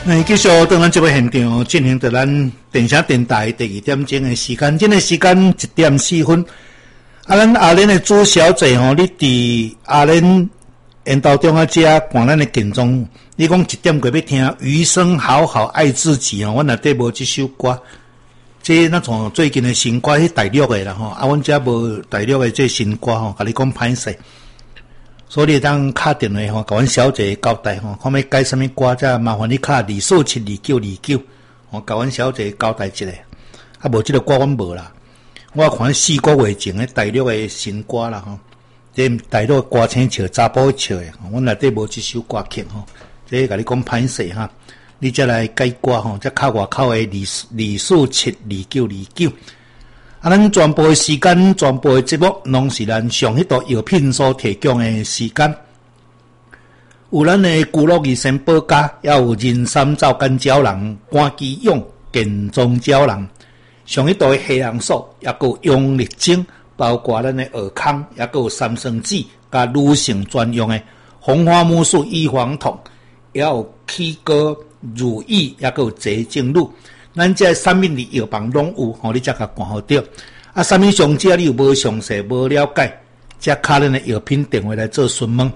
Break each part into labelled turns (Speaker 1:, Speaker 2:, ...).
Speaker 1: 继续在咱这个现场进行着咱电声电台第2点钟的时间，这个时间1点4分。咱阿莲的朱小姐吼，你伫阿莲引导中啊，遮看咱的敬宗，你讲1点过要听《余生好好爱自己》哦，阮内底无这首歌，这那种最近的新歌是第6个啦吼，阮遮无第6个这新歌吼，甲你讲歹势。所以你当打电话吼，甲阮小姐交代吼，看要改什么歌，则麻烦你打2472929，甲阮小姐交代一下。啊，无这个歌阮无啦，我看4个月前的第6个新歌啦吼，这第6个歌星唱查甫唱的，阮内底无这首歌曲吼，这甲你讲歹势哈，你则来改歌吼，则靠外口的2472929。咱全部的时间，全部的节目，拢是咱上迄道药品所提供的时间。有咱的古乐医生保家，也有人参皂苷胶囊、关基用健壮胶囊，上迄道的黑红素，也有用力精，包括咱的尔康，也有三生子，甲女性专用的红花木素预防痛，也有起膏乳液，也有洁净露。咱这产品的药房拢有，你才甲看好着。什么详细你又无详细无了解，则卡咱的药品电话来做询问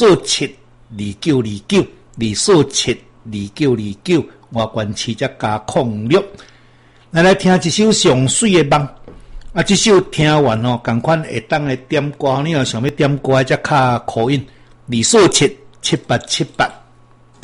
Speaker 1: ，2472929，2472929，外观市则加06。咱来听一首上水的梦，这首听完同款会当来点歌，你若想要点歌，则卡call in2477878。